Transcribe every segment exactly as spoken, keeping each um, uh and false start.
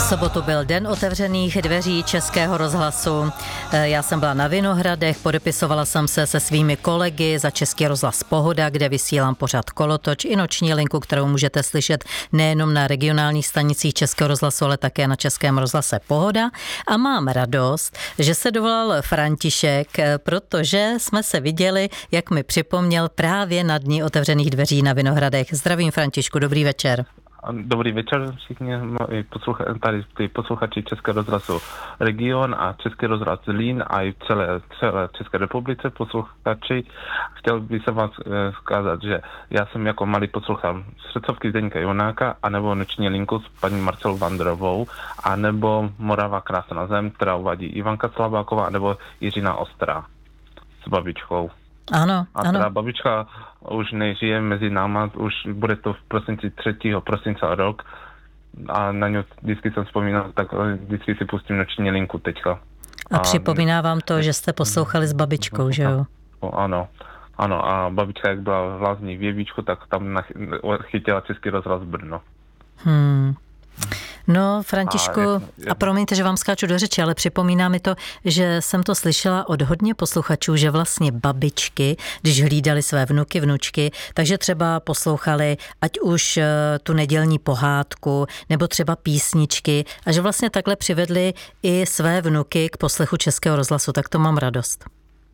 sobotu byl den otevřených dveří Českého rozhlasu. Já jsem byla na Vinohradech, podepisovala jsem se se svými kolegy za Český rozhlas Pohoda, kde vysílám pořad Kolotoč i noční linku, kterou můžete slyšet nejenom na regionálních stanicích Českého rozhlasu, ale také na Českém rozhlase Pohoda. A mám radost, že se dovolal František, protože jsme se viděli, jak mi připomněl, právě na dní otevřených dveří na Vinohradech. Zdravím, Františku, dobrý večer. Dobrý večer všichni poslucha, tady ty posluchači Českého rozhlasu Region a Český rozhlas Zlín a i v celé, celé České republice posluchači. Chtěl bych se vás e, zkázat, že já jsem jako malý poslouchal srdcovky Zdeňka Jonáka anebo Noční linku s paní Marcelou Vandrovou anebo Morava krásná zem, která uvádí Ivanka Slabáková nebo Jiřina Ostrá s babičkou. Ano, a ano. teda babička už nežije mezi náma, už bude to v prosinci třetího prosince rok a na ňu vždycky jsem vzpomínal, tak vždycky si pustím Noční linku teďka. A, a připomíná vám to, že jste poslouchali s babičkou, že jo? Ano, ano a babička, jak byla v Lázní v Jevíčku, tak tam chytila Český rozhlas Brno. Hmm. No, Františku, a, a promiňte, že vám skáču do řeči, ale připomíná mi to, že jsem to slyšela od hodně posluchačů, že vlastně babičky, když hlídali své vnuky, vnučky, takže třeba poslouchali ať už tu nedělní pohádku, nebo třeba písničky a že vlastně takhle přivedli i své vnuky k poslechu Českého rozhlasu, tak to mám radost.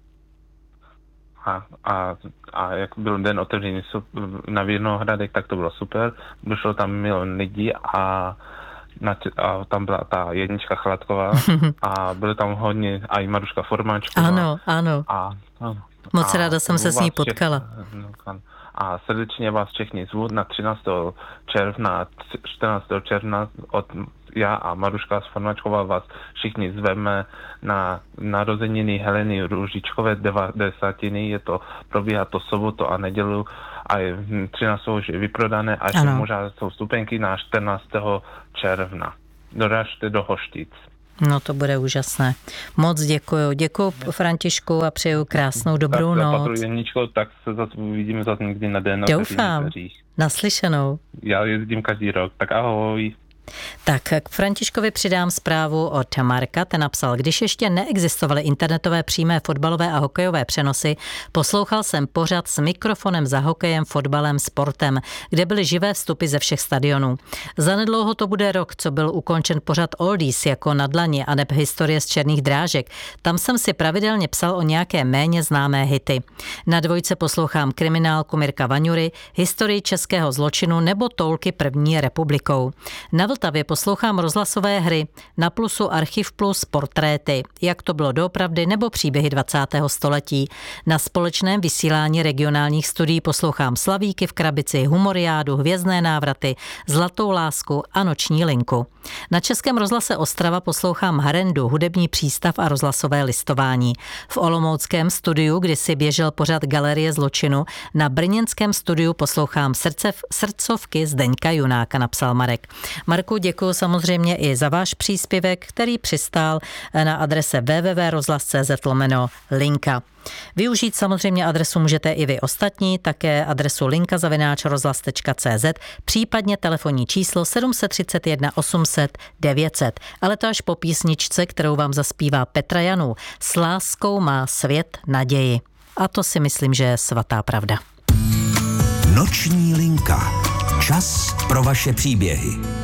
A, a, a jak byl den otevřený na Vinohradech, tak to bylo super. Došlo tam milion lidí a, na, a tam byla ta jednička Chladková a bylo tam hodně a i Maruška Formáčková. Ano, ano. A, a, Moc a ráda jsem se s ní potkala. Všechny, a srdečně vás všechny zvu na třináctého června, čtrnáctého června od já a Maruška Formáčková vás všichni zveme na narozeniny Heleny Růžičkové devadesátiny. Je to, probíhá to sobotu a nedělu a je třináctého už je vyprodané a ještě možná jsou vstupenky na čtrnáctého června. Doražte do Hoštic. No to bude úžasné. Moc děkuju. Děkuju Františku a přeju krásnou dobrou tak, noc. Tak Jeničko, tak se zase uvidíme zase někdy na den. Doufám. Naslyšenou. Já jezdím každý rok, tak ahoj. Tak k Františkovi přidám zprávu od Marka, ten napsal, když ještě neexistovaly internetové přímé fotbalové a hokejové přenosy, poslouchal jsem pořad s mikrofonem za hokejem, fotbalem, sportem, kde byly živé vstupy ze všech stadionů. Zanedlouho to bude rok, co byl ukončen pořad Oldies jako Na dlani a neb Historie z černých drážek. Tam jsem si pravidelně psal o nějaké méně známé hity. Na dvojce poslouchám kriminálku Mirka Vaňury, historii českého zločinu nebo toulky první republikou. Na Vltavě poslouchám rozhlasové hry, na Plusu Archiv Plus portréty, jak to bylo doopravdy nebo příběhy dvacátého století. Na společném vysílání regionálních studií poslouchám Slavíky v krabici, Humoriádu, Hvězdné návraty, Zlatou lásku a Noční linku. Na Českém rozhlase Ostrava poslouchám Harendu, hudební přístav a rozhlasové listování. V olomouckém studiu, kdy si běžel pořad Galerie zločinu, na brněnském studiu poslouchám srdcev, srdcovky Zdeňka Junáka, napsal Marek. Marku, děkuji samozřejmě i za váš příspěvek, který přistál na adrese w w w tečka rozhlas tečka c z lomeno linka. Využít samozřejmě adresu můžete i vy ostatní, také adresu linka zavináč rozhlas tečka c z, případně telefonní číslo sedm set třicet jedna osm set devět set. Ale to až po písničce, kterou vám zaspívá Petra Janů. S láskou má svět naději. A to si myslím, že je svatá pravda. Noční linka. Čas pro vaše příběhy.